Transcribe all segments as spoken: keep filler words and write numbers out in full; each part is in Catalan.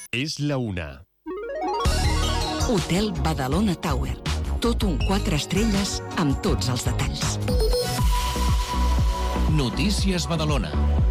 És la una. Hotel Badalona Tower. Tot un quatre estrelles amb tots els detalls. Notícies Badalona.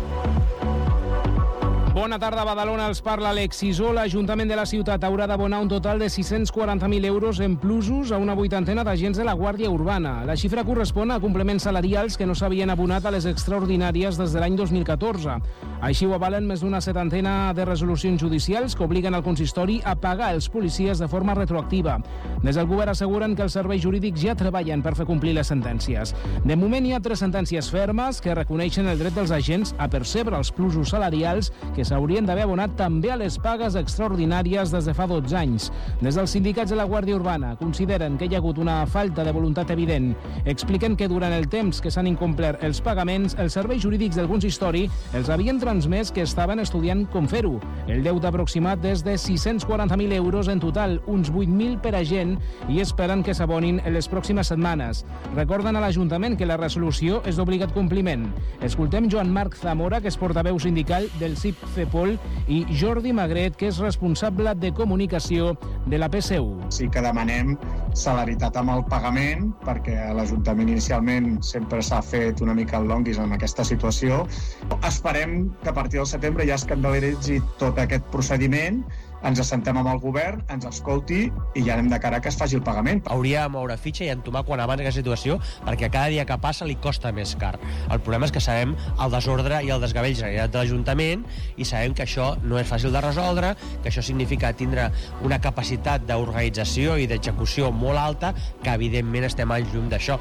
Bona tarda, Badalona, els parla Alex Sisó. L'Ajuntament de la ciutat haurà d'abonar un total de sis-cents quaranta mil euros en plusos a una vuitantena d'agents de la Guàrdia Urbana. La xifra correspon a complements salarials que no s'havien abonat a les extraordinàries des de l'any dos mil catorze. Així ho avalen més d'una setantena de resolucions judicials que obliguen al consistori a pagar els policies de forma retroactiva. Des del govern asseguren que els serveis jurídics ja treballen per fer complir les sentències. De moment hi ha tres sentències fermes que reconeixen el dret dels agents a percebre els plusos salarials que s'haurien d'haver abonat també a les pagues extraordinàries des de fa dotze anys. Des dels sindicats de la Guàrdia Urbana consideren que hi ha hagut una falta de voluntat evident. Expliquen que durant el temps que s'han incomplert els pagaments, els serveis jurídics del consistori els havien transmès que estaven estudiant com fer-ho. El deute aproximat és de sis-cents quaranta mil euros en total, uns vuit mil per agent, i esperen que s'abonin en les pròximes setmanes. Recorden a l'Ajuntament que la resolució és d'obligat compliment. Escoltem Joan Marc Zamora, que és portaveu sindical del C I P FEPOL, i Jordi Magret, que és responsable de comunicació de la P S U. Sí que demanem celeritat amb el pagament, perquè a l'Ajuntament inicialment sempre s'ha fet una mica el longuis en aquesta situació. Esperem que a partir del setembre ja es calendaritzi tot aquest procediment, ens assentem amb el govern, ens escolti i ja anem de cara que es faci el pagament. Hauria de moure fitxa i entomar quan abans aquesta situació, perquè cada dia que passa li costa més car. El problema és que sabem el desordre i el desgavell generat de l'Ajuntament i sabem que això no és fàcil de resoldre, que això significa tindre una capacitat d'organització i d'execució molt alta, que evidentment estem al llum d'això.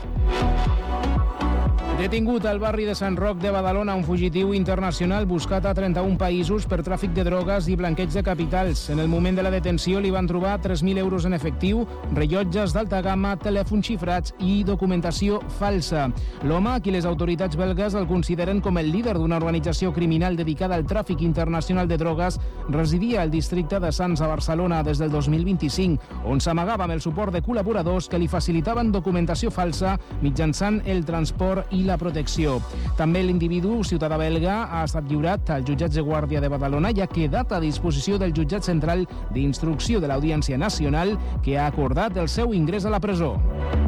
Detingut al barri de Sant Roc de Badalona un fugitiu internacional buscat a trenta-un països per tràfic de drogues i blanqueig de capitals. En el moment de la detenció li van trobar tres mil euros en efectiu, rellotges d'alta gamma, telèfons xifrats i documentació falsa. L'home, a qui les autoritats belgues el consideren com el líder d'una organització criminal dedicada al tràfic internacional de drogues, residia al districte de Sants a Barcelona des del dos mil vint-i-cinc, on s'amagava amb el suport de col·laboradors que li facilitaven documentació falsa mitjançant el transport i la protecció. També l'individu, ciutadà belga, ha estat lliurat als jutjats de Guàrdia de Badalona i ha quedat a disposició del jutjat central d'instrucció de l'Audiència Nacional, que ha acordat el seu ingrés a la presó.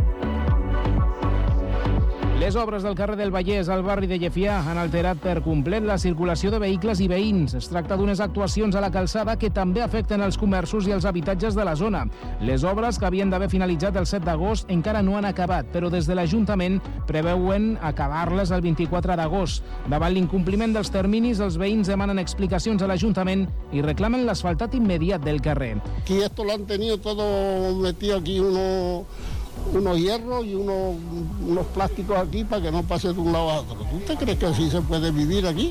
Les obres del carrer del Vallès al barri de Llefià han alterat per complet la circulació de vehicles i veïns. Es tracta d'unes actuacions a la calçada que també afecten els comerços i els habitatges de la zona. Les obres, que havien d'haver finalitzat el set d'agost, encara no han acabat, però des de l'Ajuntament preveuen acabar-les el vint-i-quatre d'agost. Davant l'incompliment dels terminis, els veïns demanen explicacions a l'Ajuntament i reclamen l'asfaltat immediat del carrer. Aquí esto lo han tenido todo metido aquí uno... unos hierros y unos, unos plásticos aquí para que no pase de un lado a otro. ¿Usted cree que así se puede vivir aquí?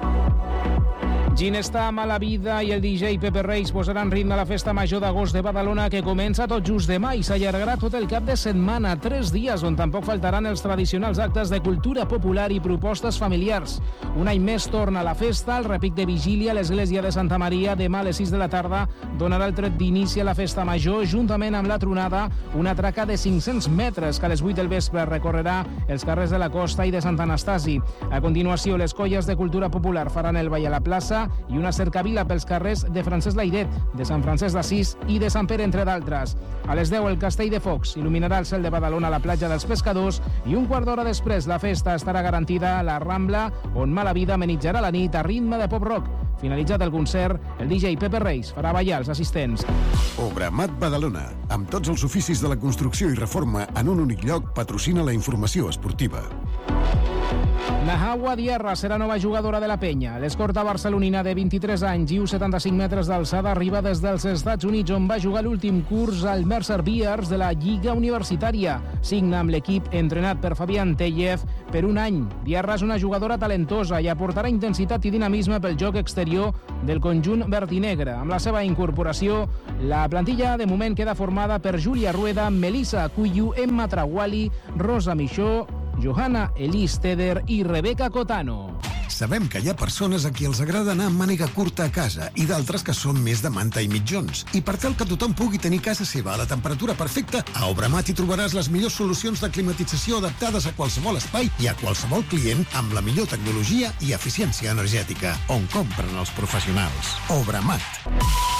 Ginestar, Mala Vida i el D J Pepe Reis posaran ritme a la festa major d'agost de Badalona, que comença tot just demà i s'allargarà tot el cap de setmana, tres dies on tampoc faltaran els tradicionals actes de cultura popular i propostes familiars. Un any més torna a la festa, el repic de vigília a l'església de Santa Maria demà a les sis de la tarda donarà el tret d'inici a la festa major, juntament amb la tronada, una traca de cinc-cents metres que a les vuit del vespre recorrerà els carrers de la Costa i de Sant Anastasi. A continuació, les colles de cultura popular faran el ball a la plaça i una cercavila pels carrers de Francesc Layret, de Sant Francesc d'Assís i de Sant Pere, entre d'altres. A les deu, el Castell de Focs il·luminarà el cel de Badalona a la platja dels Pescadors i un quart d'hora després la festa estarà garantida a la Rambla, on Mala Vida amenitzarà la nit a ritme de pop-rock. Finalitzat el concert, el D J Pepe Reis farà ballar els assistents. Obramat Badalona, amb tots els oficis de la construcció i reforma en un únic lloc, patrocina la informació esportiva. Nahawa Diarra serà nova jugadora de la Penya. L'escorta barcelonina de vint-i-tres anys i u coma setanta-cinc metres d'alçada arriba des dels Estats Units, on va jugar l'últim curs al Mercer Bears de la Lliga Universitària. Signa amb l'equip entrenat per Fabián Tellez per un any. Diarra és una jugadora talentosa i aportarà intensitat i dinamisme pel joc exterior del conjunt verdinegre. Amb la seva incorporació, la plantilla de moment queda formada per Júlia Rueda, Melissa Cuyu, Emma Trawali, Rosa Michó, Johanna Elis Teder i Rebeca Cotano. Sabem que hi ha persones a qui els agrada anar amb màniga curta a casa i d'altres que són més de manta i mitjons. I per tal que tothom pugui tenir casa seva a la temperatura perfecta, a Obramat hi trobaràs les millors solucions de climatització adaptades a qualsevol espai i a qualsevol client amb la millor tecnologia i eficiència energètica, on compren els professionals. Obramat.